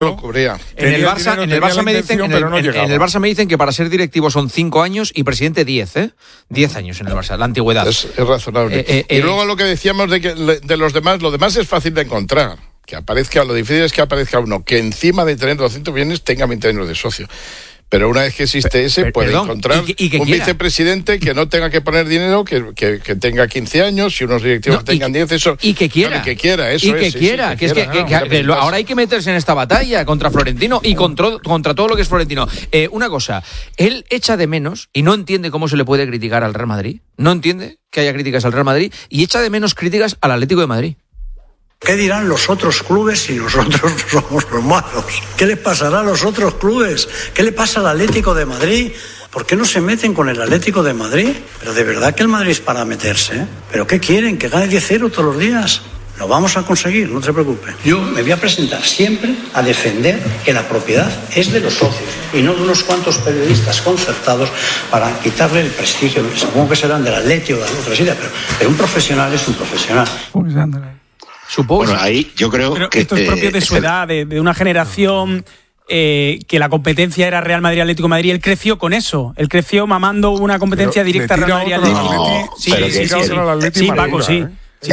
lo cubría. En el Barça me dicen que para ser directivo son 5 años y presidente 10, 10 años en el Barça, la antigüedad. Es razonable. Y luego lo que decíamos de los demás, lo demás es fácil de encontrar. Que aparezca, lo difícil es que aparezca uno que encima de tener 200 millones tenga 20 años de socio. Pero una vez que existe ese, puede encontrar un vicepresidente que no tenga que poner dinero, que tenga 15 años, y unos directivos tengan 10, eso. Y que quiera. Que quiera, eso y que es. Quiera. Ahora hay que meterse en esta batalla contra Florentino y contra todo lo que es Florentino. Una cosa, él echa de menos, y no entiende cómo se le puede criticar al Real Madrid, no entiende que haya críticas al Real Madrid, y echa de menos críticas al Atlético de Madrid. ¿Qué dirán los otros clubes si nosotros somos los malos? ¿Qué les pasará a los otros clubes? ¿Qué le pasa al Atlético de Madrid? ¿Por qué no se meten con el Atlético de Madrid? Pero de verdad que el Madrid es para meterse, ¿eh? ¿Pero qué quieren? ¿Que gane 10-0 todos los días? Lo vamos a conseguir, no se preocupe. Yo me voy a presentar siempre a defender que la propiedad es de los socios y no de unos cuantos periodistas concertados para quitarle el prestigio. Supongo que serán del Atlético o de otra silla, pero un profesional es un profesional. Supongo. Bueno, ahí yo creo pero que... esto es propio de su edad, de una generación que la competencia era Real Madrid-Atlético de Madrid. Él creció con eso. Él creció mamando una competencia directa Real Madrid-Atlético. Sí, Paco, sí.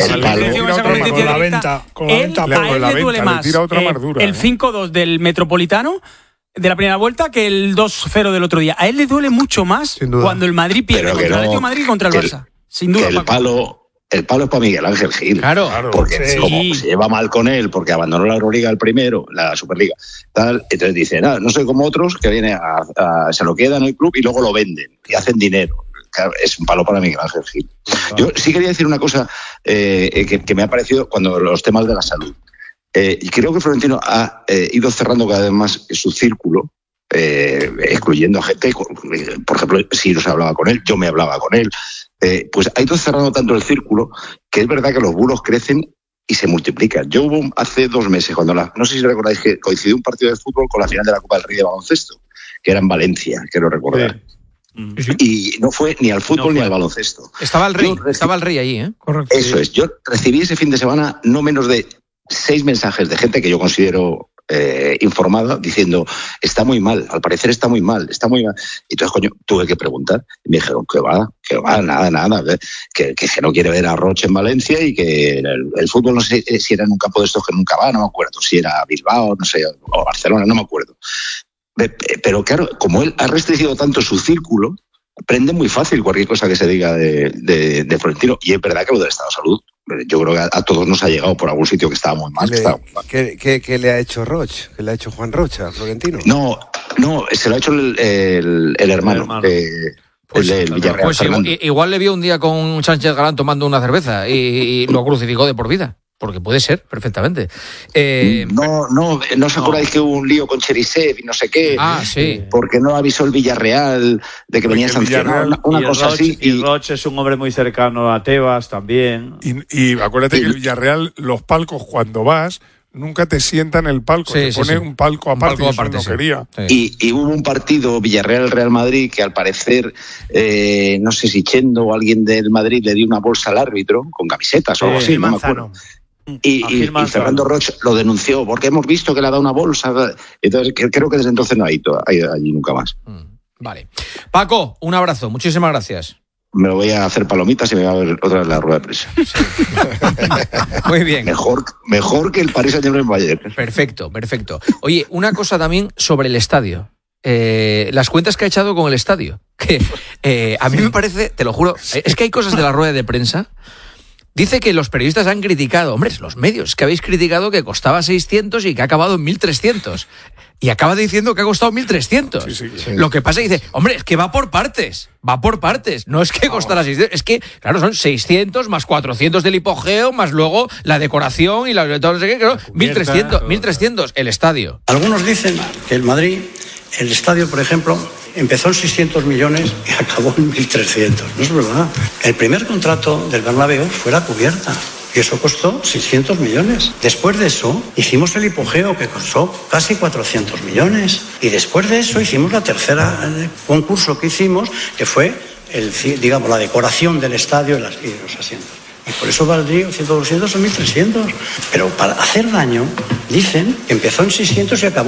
A él le duele más el 5-2 del Metropolitano de la primera vuelta que el 2-0 del otro día. A él le duele mucho más cuando el Madrid pierde contra el Atlético de Madrid y contra el Barça. Sin duda, El palo es para Miguel Ángel Gil. Claro. Porque como se lleva mal con él, porque abandonó la Euroliga el primero, la Superliga, tal, entonces dice, no soy como otros que vienen se lo quedan en el club y luego lo venden y hacen dinero. Claro, es un palo para Miguel Ángel Gil. Yo sí quería decir una cosa que me ha parecido cuando los temas de la salud. Y creo que Florentino ha ido cerrando cada vez más su círculo, excluyendo a gente. Por ejemplo, si no se hablaba con él, yo me hablaba con él. Pues ha ido cerrando tanto el círculo que es verdad que los bulos crecen y se multiplican. Yo hubo hace 2 meses, no sé si recordáis que coincidió un partido de fútbol con la final de la Copa del Rey de baloncesto, que era en Valencia, quiero recordar. Sí. Y no fue ni al fútbol ni al baloncesto. Estaba el Rey allí, ¿eh? Correcto. Eso es. Yo recibí ese fin de semana no menos de 6 mensajes de gente que yo considero informada, diciendo, está muy mal, al parecer está muy mal. Y entonces, tuve que preguntar. Y me dijeron, que va, nada. Que no quiere ver a Roche en Valencia y que el fútbol, no sé si era en un campo de estos que nunca va, no me acuerdo. Si era Bilbao, no sé, o Barcelona, no me acuerdo. Pero claro, como él ha restringido tanto su círculo, prende muy fácil cualquier cosa que se diga de Florentino. Y es verdad que lo del estado de salud, yo creo que a todos nos ha llegado por algún sitio que estaba muy mal. ¿Qué le ha hecho Roche? ¿Qué le ha hecho Juan Roche a Florentino? No, se lo ha hecho el hermano. El Villarreal. Pues igual le vio un día con Sánchez Galán tomando una cerveza y lo crucificó de por vida. Porque puede ser, perfectamente. No os acordáis que hubo un lío con Cherisev y no sé qué. Sí. Porque no avisó el Villarreal de que venía sancionado. Una cosa así. Y Roche es un hombre muy cercano a Tebas también. Y acuérdate que el Villarreal, los palcos, cuando vas, nunca te sientan en el palco. Te pone un palco aparte. No quería. Sí. Y hubo un partido Villarreal-Real Madrid que al parecer, no sé si Chendo o alguien del Madrid le dio una bolsa al árbitro con camisetas o algo así, no me acuerdo. Y Fernando Roche lo denunció porque hemos visto que le ha dado una bolsa. Entonces creo que desde entonces no ha ido allí nunca más. Vale. Paco, un abrazo, muchísimas gracias. Me lo voy a hacer palomitas y me voy a ver otra vez la rueda de prensa. Sí. Muy bien. Mejor que el Paris Saint-Germain Bayern. Perfecto. Oye, una cosa también sobre el estadio. Las cuentas que ha echado con el estadio. Que a mí me parece, te lo juro, es que hay cosas de la rueda de prensa. Dice que los periodistas han criticado, hombre, los medios, que habéis criticado que costaba 600 y que ha acabado en 1.300. Y acaba diciendo que ha costado 1.300. Sí. Lo que pasa es que dice, hombre, es que va por partes. No es que costara 600, es que, claro, son 600 más 400 del hipogeo, más luego la decoración y todo no sé qué, claro, 1.300 el estadio. Algunos dicen que el Madrid, el estadio, por ejemplo, empezó en 600 millones y acabó en 1.300. No es verdad. El primer contrato del Bernabéu fue la cubierta. Y eso costó 600 millones. Después de eso, hicimos el hipogeo, que costó casi 400 millones. Y después de eso, hicimos la tercera concurso que hicimos, que fue, la decoración del estadio y los asientos. Y por eso valdría 100, 200 o 1.300. Pero para hacer daño, dicen que empezó en 600 y acabó